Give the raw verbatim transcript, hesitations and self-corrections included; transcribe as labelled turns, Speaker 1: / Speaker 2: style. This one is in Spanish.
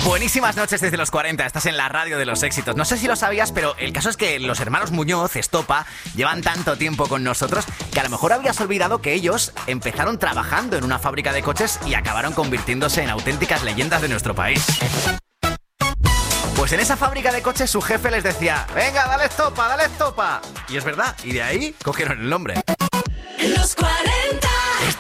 Speaker 1: Buenísimas noches desde los cuarenta, estás en la radio de los éxitos. No sé si lo sabías, pero el caso es que los hermanos Muñoz, Estopa, llevan tanto tiempo con nosotros que a lo mejor habías olvidado que ellos empezaron trabajando en una fábrica de coches y acabaron convirtiéndose en auténticas leyendas de nuestro país. Pues en esa fábrica de coches su jefe les decía: venga, dale estopa, dale estopa. Y es verdad, y de ahí cogieron el nombre.
Speaker 2: Los cuarenta.